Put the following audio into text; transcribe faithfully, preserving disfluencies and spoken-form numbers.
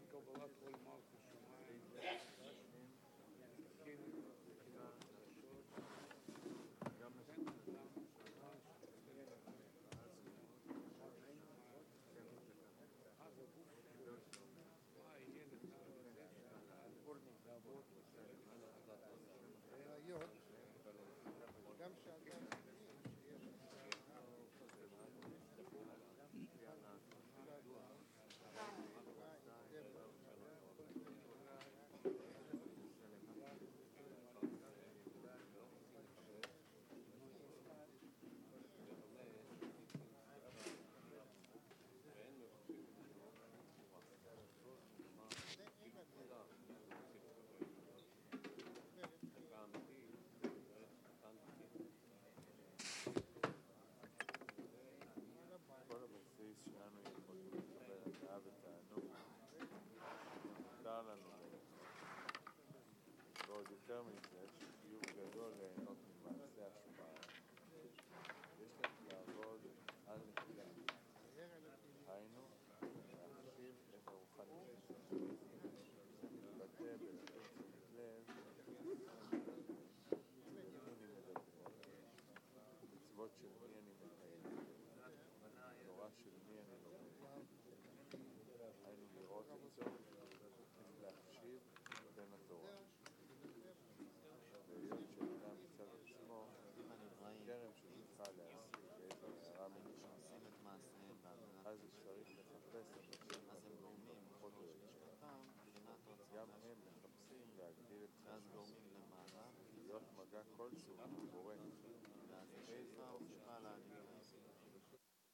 קבלת כל מלכות שמיים, תקין חדשות, גם לכן אדם שמה שתקין אז הגוף שלו, מה יהיה לעבוד ראיות, גם שאדם כל הבסיס שלנו יכולים לקבל הדעה ותענוג מותר לנו ועוד יותר מזה שחיוב גדול ליהנות ממעשה השפעה יש לנו לעבוד על נקודה היינו להחשיב את הרוחניות זה מתבטא בלתת תשומת לב למי אני מדבר מצוות של מי אני מקיים תורה של מי אני לומד היינו לראות את זאת איך להחשיב בין התורה והיות שאדם מצד עצמו כרם שזכה להשיג באיזו הערה מנוחה אז הוא צריך לחפש אנשים הגורמים פחות או יותר גם הם מחפשים להגדיל את חשבון להיות מגע כלשהו